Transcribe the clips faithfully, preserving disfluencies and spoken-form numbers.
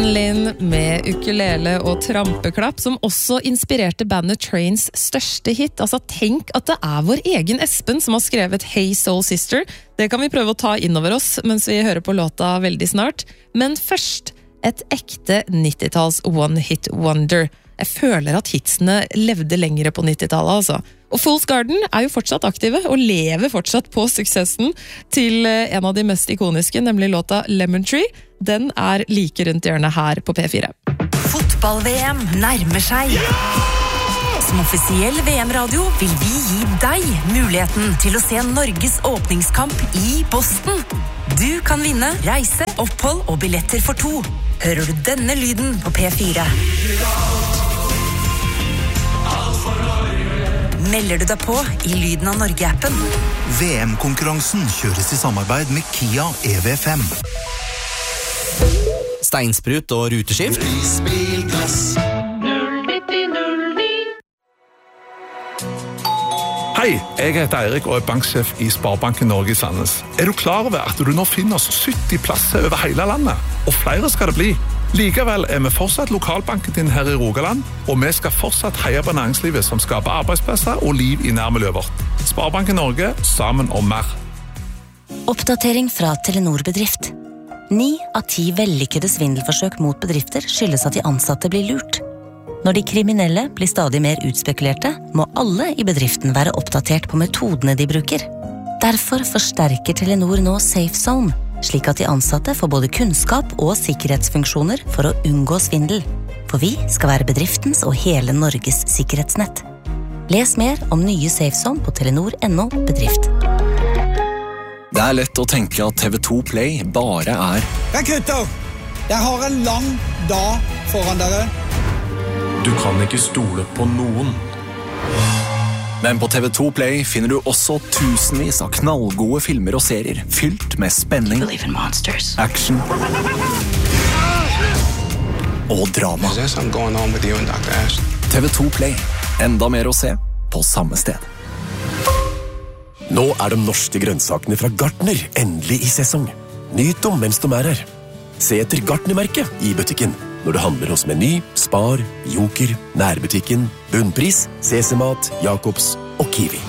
Lynn med ukulele og trampeklapp, som også inspirerte bandet Trains største hit. Altså, tenk at det er vår egen Espen som har skrevet Hey Soul Sister. Det kan vi prøve å ta inn over oss mens vi hører på låta veldig snart. Men først, et ekte nittitalls one-hit wonder. Jeg føler at hitsene levde lengre på nittitallet, altså. Og Fool's Garden er jo fortsatt aktive, og lever fortsatt på suksessen til en av de mest ikoniske, nemlig låta Lemon Tree. Den er like rundt hjørnet her på P fire. Fotball-V M nærmer seg. Som offisiell V M-radio vil vi gi deg muligheten til å se Norges åpningskamp i Boston. Du kan vinne reise, opphold og billetter for to. Hører du denne lyden på P fire? Melder du deg på i Lyden av Norge-appen? V M-konkurransen kjøres i samarbeid med Kia E V fem. Steinsprut og ruteskift. Prisbilglass. Hei, jeg heter Eirik og er banksjef i Sparebanken Norge i Sandnes. Er du klar over at du nå finner oss sytti plasser over hele landet? Og flere skal det bli. Likevel er vi fortsatt lokalbanken din her i Rogaland, og vi skal fortsatt heie på næringslivet som skaper arbeidsplasser og liv i nærmiljøet vårt. Sparebanken Norge, sammen om mer. Oppdatering fra Telenor Bedrift. Ni av ti vellykkede svindelforsøk mot bedrifter skyldes at de ansatte blir lurt. Når de kriminelle blir stadig mer utspekulerte, må alle i bedriften være oppdatert på metodene de bruker. Derfor forsterker Telenor nå Safe Zone, slik at de ansatte får både kunnskap og sikkerhetsfunksjoner for å unngå svindel. For vi skal være bedriftens og hele Norges sikkerhetsnett. Les mer om nye Safe Zone på telenor punktum no bedrift. Det er lett å tenke at T V to Play bare er... Men gutter, jeg har en lang dag foran dere. Du kan ikke stole på noen. Men på T V to Play finner du også tusenvis av knallgode filmer og serier, fylt med spenning, action og drama. T V to Play. Enda mer å se på samme sted. Nå er de norske grønnsakene fra Gartner endelig i sesong. Nyt dem mens de er her. Se etter Gartner-merket i butikken når du handler hos Meny, Spar, Joker, Nærbutikken, Bunnpris, Sesemat, Jakobs og Kiwi.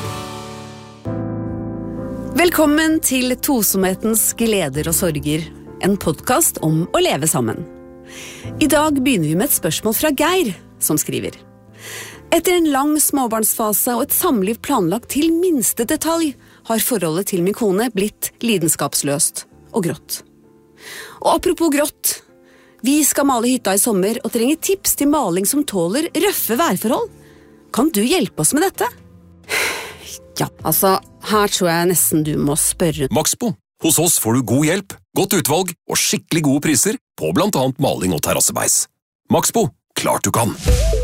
Velkommen til Tosomhetens gleder og sorger, en podcast om å leve sammen. I dag begynner vi med et spørsmål fra Geir, som skriver. Etter en lang småbarnsfase og et samliv planlagt til minste detalj, har forholdet til min kone blitt lidenskapsløst og grått. Og apropos grått, vi skal male hytta i sommer og trenger tips til maling som tåler røffe værforhold. Kan du hjelpe oss med dette? Ja, altså, her tror jeg nesten du må spørre. Maxbo. Hos oss får du god hjelp, godt utvalg og skikkelig gode priser på blant annet maling og terrassebeis. Maxbo. Klart du kan.